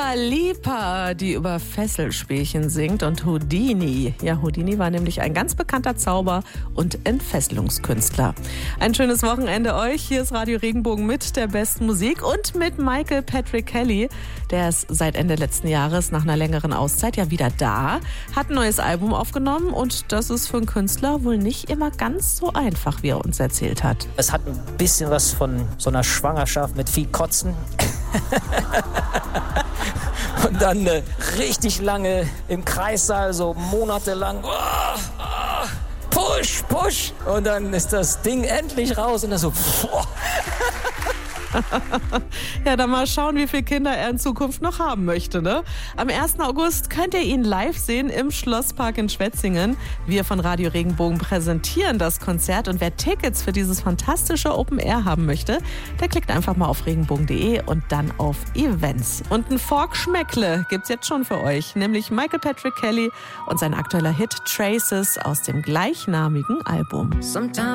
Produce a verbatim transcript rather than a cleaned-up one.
Dua Lipa, die über Fesselspielchen singt, und Houdini. Ja, Houdini war nämlich ein ganz bekannter Zauber- und Entfesselungskünstler. Ein schönes Wochenende euch. Hier ist Radio Regenbogen mit der besten Musik und mit Michael Patrick Kelly. Der ist seit Ende letzten Jahres nach einer längeren Auszeit ja wieder da, hat ein neues Album aufgenommen und das ist für einen Künstler wohl nicht immer ganz so einfach, wie er uns erzählt hat. Es hat ein bisschen was von so einer Schwangerschaft mit viel Kotzen. Und dann äh, richtig lange im Kreissaal, so monatelang. Oh, oh, push, push. Und dann ist das Ding endlich raus und dann so. Boah. Ja, dann mal schauen, wie viele Kinder er in Zukunft noch haben möchte, ne? Am ersten August könnt ihr ihn live sehen im Schlosspark in Schwetzingen. Wir von Radio Regenbogen präsentieren das Konzert und wer Tickets für dieses fantastische Open Air haben möchte, der klickt einfach mal auf regenbogen punkt de und dann auf Events. Und ein Fork-Schmeckle gibt's jetzt schon für euch, nämlich Michael Patrick Kelly und sein aktueller Hit Traces aus dem gleichnamigen Album. Sometimes